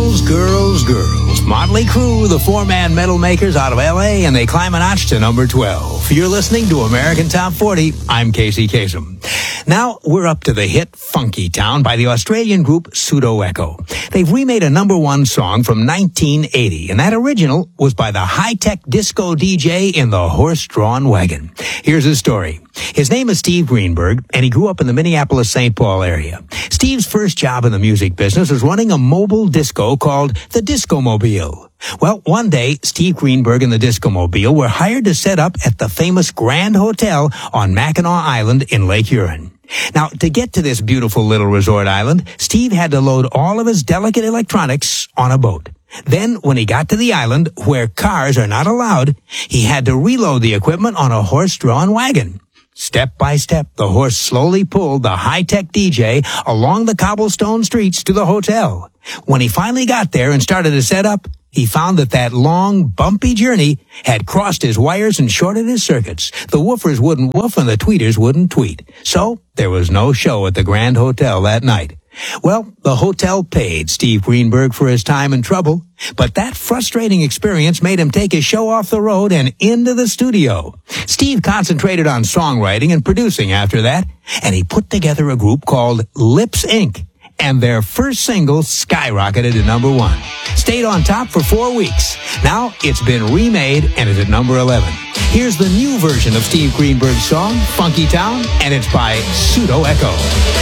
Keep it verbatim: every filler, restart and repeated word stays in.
Girls, girls, girls. Motley Crue, the four-man metal makers out of L A, and they climb a notch to number twelve. You're listening to American Top forty. I'm Casey Kasem. Now, we're up to the hit Funky Town by the Australian group Pseudo Echo. They've remade a number one song from nineteen eighty, and that original was by the high-tech disco D J in the horse-drawn wagon. Here's his story. His name is Steve Greenberg, and he grew up in the Minneapolis-Saint Paul area. Steve's first job in the music business was running a mobile disco called the Disco Mobile. Well, one day, Steve Greenberg and the Disco Mobile were hired to set up at the famous Grand Hotel on Mackinac Island in Lake Huron. Now, to get to this beautiful little resort island, Steve had to load all of his delicate electronics on a boat. Then, when he got to the island, where cars are not allowed, he had to reload the equipment on a horse-drawn wagon. Step by step, the horse slowly pulled the high-tech D J along the cobblestone streets to the hotel. When he finally got there and started to set up, he found that that long, bumpy journey had crossed his wires and shorted his circuits. The woofers wouldn't woof and the tweeters wouldn't tweet. So, there was no show at the Grand Hotel that night. Well, the hotel paid Steve Greenberg for his time and trouble, but that frustrating experience made him take his show off the road and into the studio. Steve concentrated on songwriting and producing after that, and he put together a group called Lips Incorporated, and their first single skyrocketed to number one. Stayed on top for four weeks. Now it's been remade and is at number eleven. Here's the new version of Steve Greenberg's song, Funky Town, and it's by Pseudo Echo.